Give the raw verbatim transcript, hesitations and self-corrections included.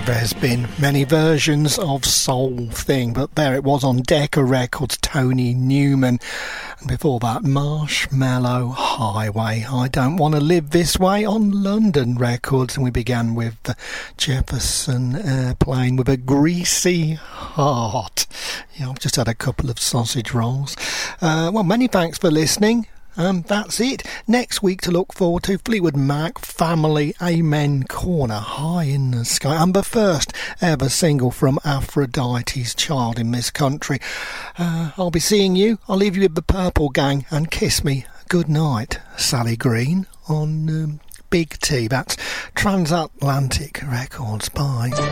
There's been many versions of Soul Thing, but there it was on Decca Records, Tony Newman. And before that, Marshmallow Highway, I Don't Want to Live This Way on London Records. And we began with the Jefferson Airplane with A Greasy Heart. Yeah, I've just had a couple of sausage rolls. Uh, well, many thanks for listening. Um, that's it. Next week to look forward to, Fleetwood Mac, Family, Amen Corner, High in the Sky, and the first ever single from Aphrodite's Child in this country. Uh, I'll be seeing you. I'll leave you with the Purple Gang and Kiss Me Good Night, Sally Green on um, Big T. That's Transatlantic Records. Bye.